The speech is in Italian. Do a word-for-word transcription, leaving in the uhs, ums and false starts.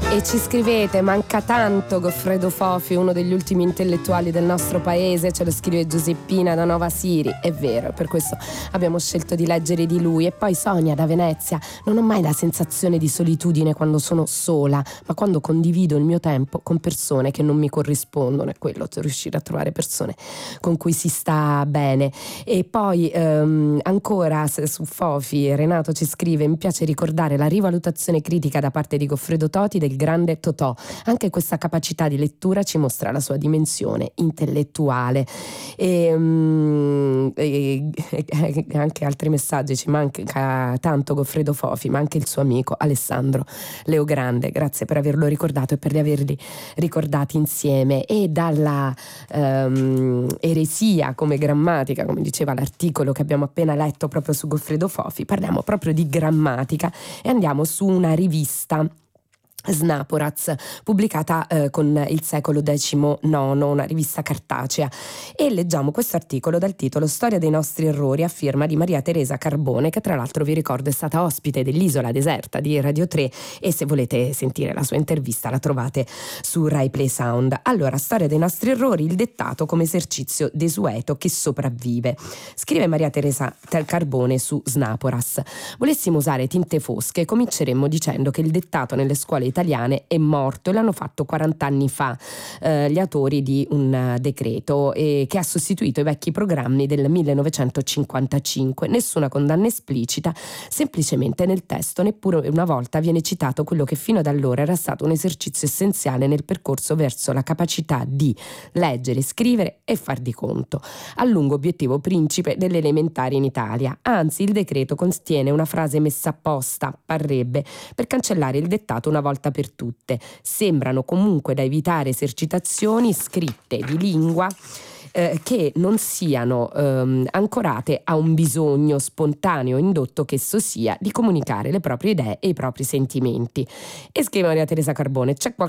E ci scrivete: manca tanto Goffredo Fofi, uno degli ultimi intellettuali del nostro paese. Ce lo scrive Giuseppina da Nova Siri. È vero, per questo abbiamo scelto di leggere di lui. E poi Sonia da Venezia: non ho mai la sensazione di solitudine quando sono sola, ma quando condivido il mio tempo con persone che non mi corrispondono. È quello, riuscire a trovare persone con cui si sta bene. E poi ehm, ancora su Fofi, Renato ci scrive: mi piace ricordare la rivalutazione critica da parte di Goffredo Toti del grande Totò. Anche questa capacità di lettura ci mostra la sua dimensione intellettuale. E, um, e, e anche altri messaggi: ci manca tanto Goffredo Fofi, ma anche il suo amico Alessandro Leogrande. Grazie per averlo ricordato e per averli ricordati insieme. E dalla um, eresia come grammatica, come diceva l'articolo che abbiamo appena letto proprio su Goffredo Fofi, parliamo proprio di grammatica e andiamo su una rivista, Snaporaz, pubblicata eh, con il secolo diciannove, una rivista cartacea, e leggiamo questo articolo dal titolo Storia dei nostri errori, a firma di Maria Teresa Carbone, che tra l'altro vi ricordo è stata ospite dell'Isola Deserta di Radio tre, e se volete sentire la sua intervista la trovate su Rai Play Sound. Allora, storia dei nostri errori, il dettato come esercizio desueto che sopravvive. Scrive Maria Teresa Carbone su Snaporaz: volessimo usare tinte fosche, cominceremmo dicendo che il dettato nelle scuole italiane è morto, e l'hanno fatto quaranta anni fa eh, gli autori di un uh, decreto eh, che ha sostituito i vecchi programmi del millenovecentocinquantacinque. Nessuna condanna esplicita, semplicemente nel testo neppure una volta viene citato quello che fino ad allora era stato un esercizio essenziale nel percorso verso la capacità di leggere, scrivere e far di conto, a lungo obiettivo principe delle elementari in Italia. Anzi, il decreto contiene una frase messa apposta, parrebbe, per cancellare il dettato una volta per tutte. Sembrano comunque da evitare esercitazioni scritte di lingua Eh, che non siano ehm, ancorate a un bisogno spontaneo indotto che esso sia di comunicare le proprie idee e i propri sentimenti. E scrive Maria Teresa Carbone: c'è